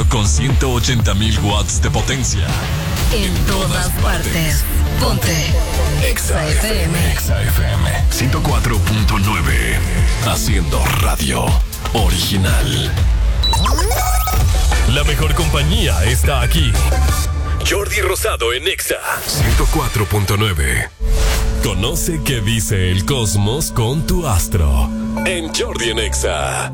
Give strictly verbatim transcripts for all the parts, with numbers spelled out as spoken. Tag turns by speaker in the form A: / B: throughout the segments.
A: con ciento ochenta mil watts de potencia.
B: En todas partes. Ponte Exa F M.
A: Exa F M ciento cuatro punto nueve. Haciendo radio original. La mejor compañía está aquí. Jordi Rosado en Exa ciento cuatro punto nueve. Conoce qué dice el cosmos con tu astro en Jordi en Exa.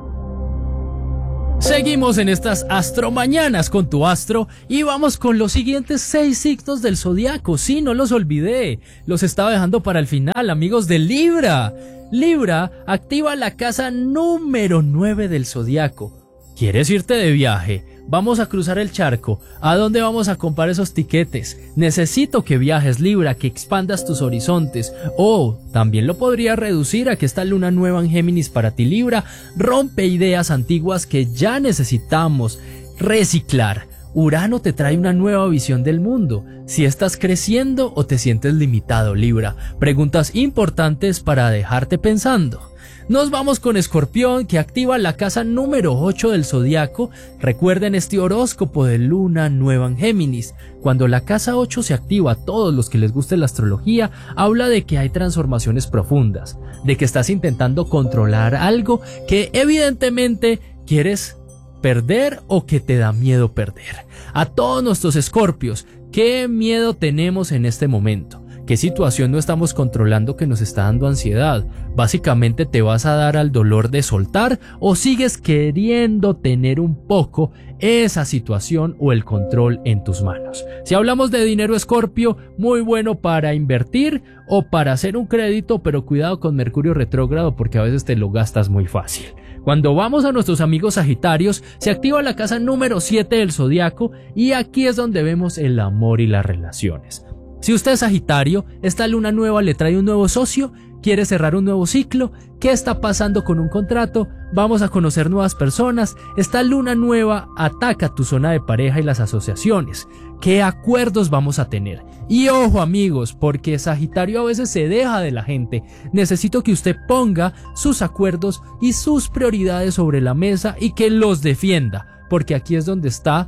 C: Seguimos en estas astromañanas con tu astro y vamos con los siguientes seis signos del zodiaco. Sí, no los olvidé, los estaba dejando para el final, amigos de Libra. Libra activa la casa número nueve del zodiaco. ¿Quieres irte de viaje? Vamos a cruzar el charco. ¿A dónde vamos a comprar esos tiquetes? Necesito que viajes, Libra, que expandas tus horizontes. O también lo podría reducir a que esta luna nueva en Géminis para ti, Libra, rompe ideas antiguas que ya necesitamos reciclar. Urano te trae una nueva visión del mundo. Si estás creciendo o te sientes limitado, Libra. Preguntas importantes para dejarte pensando. Nos vamos con Escorpión, que activa la casa número ocho del zodiaco. Recuerden este horóscopo de luna nueva en Géminis. Cuando la casa ocho se activa, a todos los que les guste la astrología, habla de que hay transformaciones profundas, de que estás intentando controlar algo que evidentemente quieres perder o que te da miedo perder. A todos nuestros escorpios, ¿qué miedo tenemos en este momento? ¿Qué situación no estamos controlando que nos está dando ansiedad? Básicamente, ¿te vas a dar al dolor de soltar o sigues queriendo tener un poco esa situación o el control en tus manos? Si hablamos de dinero, Escorpio, muy bueno para invertir o para hacer un crédito, pero cuidado con Mercurio retrógrado porque a veces te lo gastas muy fácil. Cuando vamos a nuestros amigos Sagitarios, se activa la casa número siete del zodiaco y aquí es donde vemos el amor y las relaciones. Si usted es Sagitario, esta luna nueva le trae un nuevo socio, quiere cerrar un nuevo ciclo, ¿qué está pasando con un contrato? Vamos a conocer nuevas personas, esta luna nueva ataca tu zona de pareja y las asociaciones. ¿Qué acuerdos vamos a tener? Y ojo, amigos, porque Sagitario a veces se deja de la gente. Necesito que usted ponga sus acuerdos y sus prioridades sobre la mesa y que los defienda, porque aquí es donde está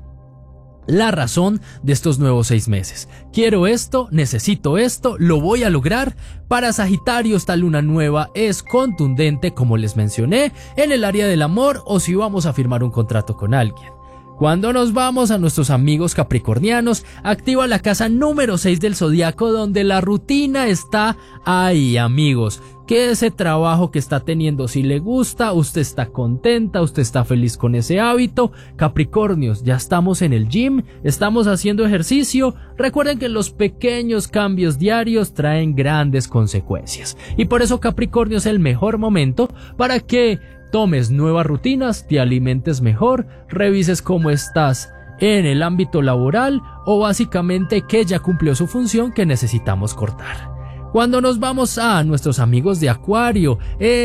C: la razón de estos nuevos seis meses. Quiero esto, necesito esto, lo voy a lograr. Para Sagitario esta luna nueva es contundente, como les mencioné, en el área del amor o si vamos a firmar un contrato con alguien. Cuando nos vamos a nuestros amigos capricornianos, activa la casa número seis del zodiaco donde la rutina está ahí, amigos. Que ese trabajo que está teniendo, si le gusta, usted está contenta, usted está feliz con ese hábito. Capricornios, ya estamos en el gym, estamos haciendo ejercicio. Recuerden que los pequeños cambios diarios traen grandes consecuencias. Y por eso Capricornio es el mejor momento para que tomes nuevas rutinas, te alimentes mejor, revises cómo estás en el ámbito laboral o básicamente que ya cumplió su función que necesitamos cortar. Cuando nos vamos a nuestros amigos de Acuario,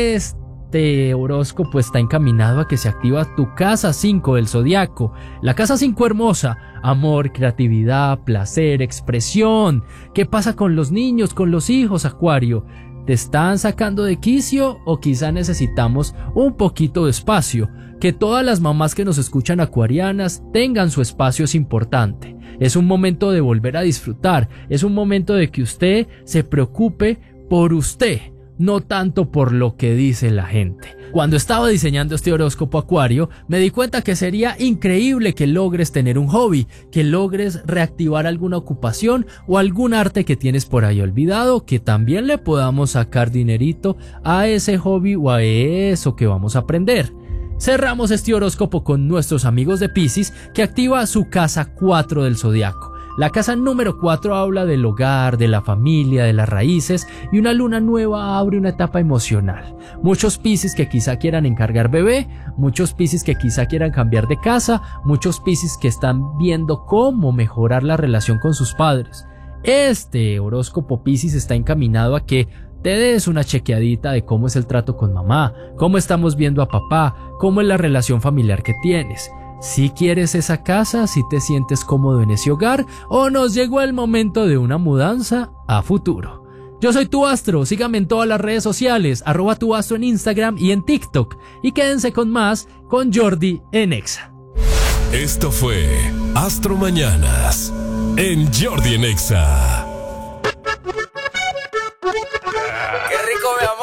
C: este horóscopo está encaminado a que se activa tu casa cinco del zodiaco. La casa cinco hermosa, amor, creatividad, placer, expresión. ¿Qué pasa con los niños, con los hijos, Acuario? ¿Te están sacando de quicio o quizá necesitamos un poquito de espacio? Que todas las mamás que nos escuchan acuarianas tengan su espacio es importante. Es un momento de volver a disfrutar, es un momento de que usted se preocupe por usted, no tanto por lo que dice la gente. Cuando estaba diseñando este horóscopo Acuario, me di cuenta que sería increíble que logres tener un hobby, que logres reactivar alguna ocupación o algún arte que tienes por ahí olvidado, que también le podamos sacar dinerito a ese hobby o a eso que vamos a aprender. Cerramos este horóscopo con nuestros amigos de Piscis, que activa su casa cuatro del zodiaco. La casa número cuatro habla del hogar, de la familia, de las raíces, y una luna nueva abre una etapa emocional. Muchos Piscis que quizá quieran encargar bebé, muchos Piscis que quizá quieran cambiar de casa, muchos Piscis que están viendo cómo mejorar la relación con sus padres. Este horóscopo Piscis está encaminado a que te des una chequeadita de cómo es el trato con mamá, cómo estamos viendo a papá, cómo es la relación familiar que tienes. Si quieres esa casa, si te sientes cómodo en ese hogar, o nos llegó el momento de una mudanza a futuro. Yo soy Tu Astro, síganme en todas las redes sociales, arroba Tu Astro en Instagram y en TikTok, y quédense con más con Jordi en Exa.
A: Esto fue Astro Mañanas en Jordi en Exa.
D: Qué rico, mi amor.